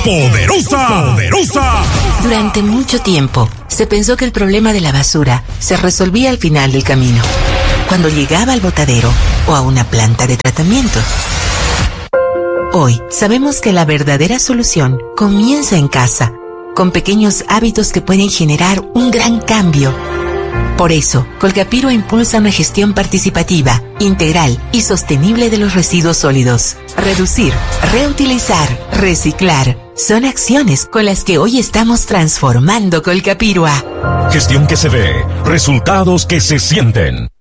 poderosa. Durante mucho tiempo, se pensó que el problema de la basura se resolvía al final del camino, cuando llegaba al botadero o a una planta de tratamiento. Hoy sabemos que la verdadera solución comienza en casa, con pequeños hábitos que pueden generar un gran cambio. Por eso, Colgapiro impulsa una gestión participativa, integral y sostenible de los residuos sólidos. Reducir, reutilizar, reciclar, son acciones con las que hoy estamos transformando Colgapiro. Gestión que se ve, resultados que se sienten.